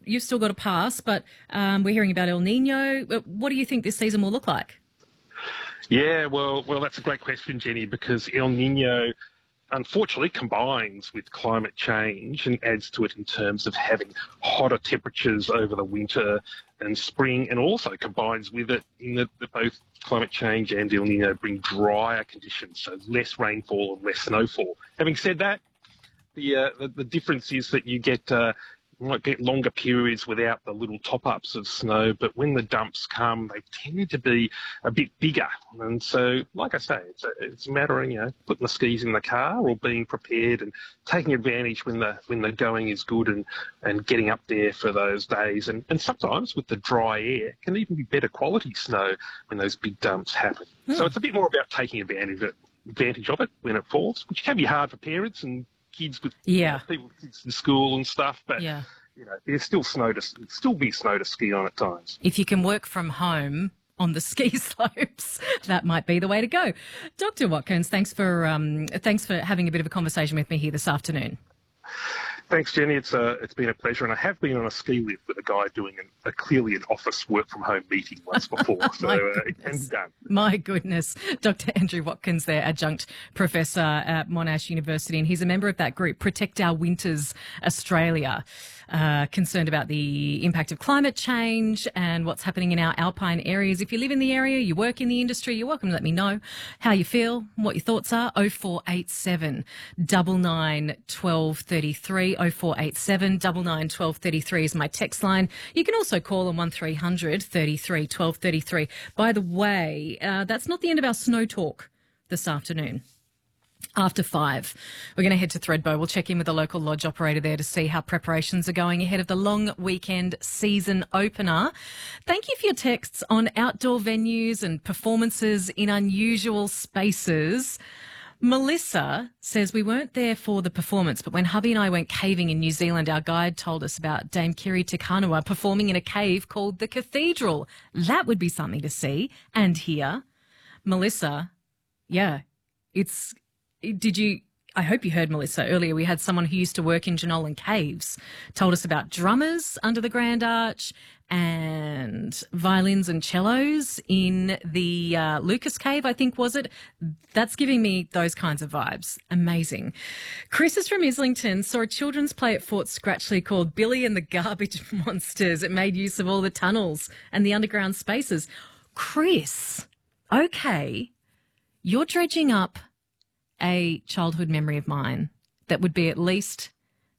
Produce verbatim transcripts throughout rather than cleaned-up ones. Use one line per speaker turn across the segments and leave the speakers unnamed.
you've still got a pass, but um, we're hearing about El Nino. What do you think this season will look like?
Yeah, well, well, that's a great question, Jenny, because El Nino unfortunately combines with climate change and adds to it in terms of having hotter temperatures over the winter and spring, and also combines with it in that, that both climate change and El Nino bring drier conditions, so less rainfall and less snowfall. Having said that, the uh, the, the difference is that you get uh, you might get longer periods without the little top-ups of snow, but when the dumps come, they tend to be a bit bigger. And so, like I say, it's a, it's a matter of, you know, putting the skis in the car or being prepared and taking advantage when the when the going is good and, and getting up there for those days. And, and sometimes with the dry air, it can even be better quality snow when those big dumps happen. Mm. So it's a bit more about taking advantage of it, advantage of it when it falls, which can be hard for parents and kids with
yeah.
you know, people with kids in school and stuff, but
yeah.
you know, there's still snow to still be snow to ski on at times.
If you can work from home on the ski slopes, that might be the way to go. Doctor Watkins, thanks for um, thanks for having a bit of a conversation with me here this afternoon.
Thanks, Jenny. It's uh, it's been a pleasure, and I have been on a ski lift with a guy doing an, a clearly an office work from home meeting once before, so uh, it can be done.
My goodness, Doctor Andrew Watkins, there, adjunct professor at Monash University, and he's a member of that group, Protect Our Winters Australia, uh, concerned about the impact of climate change and what's happening in our alpine areas. If you live in the area, you work in the industry, you're welcome to let me know how you feel, what your thoughts are. oh four eight seven, nine nine, one two three three. oh four eight seven, nine nine, one two three three is my text line. You can also call on one three hundred, thirty-three, twelve thirty-three. By the way, uh, that's not the end of our snow talk this afternoon. After five, we're going to head to Thredbo. We'll check in with the local lodge operator there to see how preparations are going ahead of the long weekend season opener. Thank you for your texts on outdoor venues and performances in unusual spaces. Melissa says, we weren't there for the performance, but when hubby and I went caving in New Zealand, our guide told us about Dame Kiri Te Kanawa performing in a cave called the Cathedral. That would be something to see and hear. Melissa, yeah, it's, did you, I hope you heard Melissa earlier. We had someone who used to work in Jenolan Caves, told us about drummers under the Grand Arch and violins and cellos in the uh, Lucas Cave, I think, was it? That's giving me those kinds of vibes. Amazing. Chris is from Islington, saw a children's play at Fort Scratchley called Billy and the Garbage Monsters. It made use of all the tunnels and the underground spaces. Chris, okay, you're dredging up a childhood memory of mine that would be at least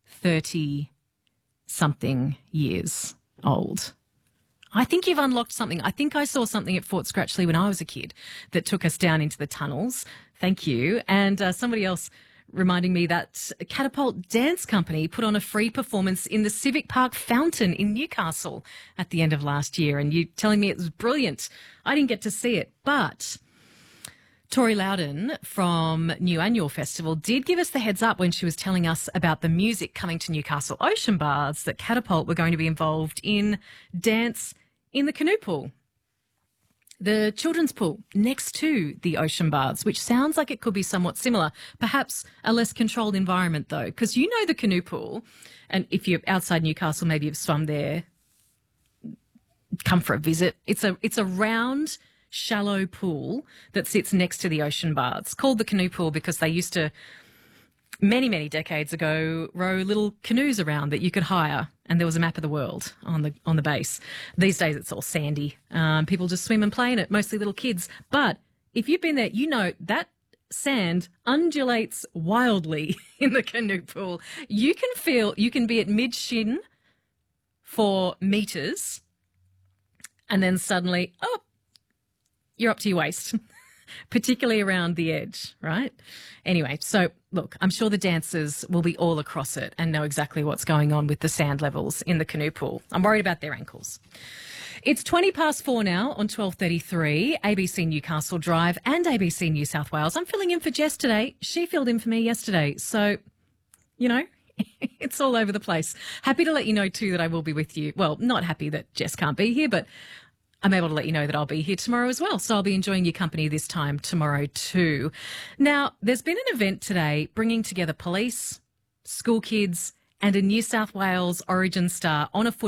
thirty-something years old. I think you've unlocked something. I think I saw something at Fort Scratchley when I was a kid that took us down into the tunnels. Thank you. And uh, somebody else reminding me that Catapult Dance Company put on a free performance in the Civic Park Fountain in Newcastle at the end of last year. And you telling me it was brilliant. I didn't get to see it, but Tori Loudon from New Annual Festival did give us the heads up when she was telling us about the music coming to Newcastle Ocean Baths that Catapult were going to be involved in dance in the canoe pool, the children's pool next to the ocean baths, which sounds like it could be somewhat similar, perhaps a less controlled environment though, because you know the canoe pool, and if you're outside Newcastle, maybe you've swum there, come for a visit. It's a, it's a round, shallow pool that sits next to the ocean baths, called the canoe pool because they used to, many, many decades ago, row little canoes around that you could hire, and there was a map of the world on the on the base. These days it's all sandy. Um, people just swim and play in it, mostly little kids. But if you've been there, you know that sand undulates wildly in the canoe pool. You can feel, you can be at mid-shin for metres, and then suddenly, oh, you're up to your waist, particularly around the edge, right? Anyway, so look, I'm sure the dancers will be all across it and know exactly what's going on with the sand levels in the canoe pool. I'm worried about their ankles. It's twenty past four now on twelve thirty-three, A B C Newcastle Drive and A B C New South Wales. I'm filling in for Jess today. She filled in for me yesterday. So, you know, it's all over the place. Happy to let you know too that I will be with you. Well, not happy that Jess can't be here, but I'm able to let you know that I'll be here tomorrow as well. So I'll be enjoying your company this time tomorrow too. Now, there's been an event today bringing together police, school kids and a New South Wales Origin star on a footy